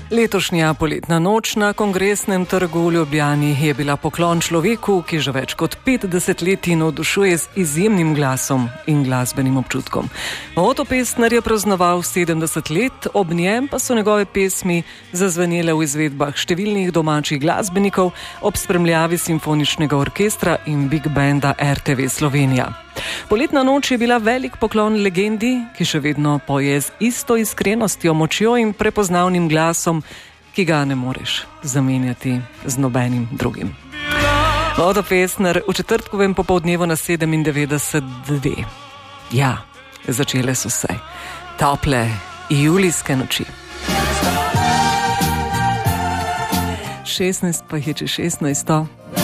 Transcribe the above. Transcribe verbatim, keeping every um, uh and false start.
Letošnja poletna noč na Kongresnem trgu v Ljubljani je bila poklon človeku, ki že več kot petdeset let navdušuje z izjemnim glasom in glasbenim občutkom. Otto Pestner je praznoval sedemdeset let, ob njem pa so njegove pesmi zazvenele v izvedbah številnih domačih glasbenikov ob spremljavi simfoničnega orkestra in big banda R T V Slovenija. Poletna noč je bila velik poklon legendi, ki še vedno poje z isto iskrenostjo, močjo in prepoznavnim glasom, ki ga ne moreš zamenjati z nobenim drugim. Otto Pestner v četrtkovem popoldnevu na sedemindevetdeset dve. Ja, začele so se tople julijske noči. šestnajst pa je čez šestnajsto.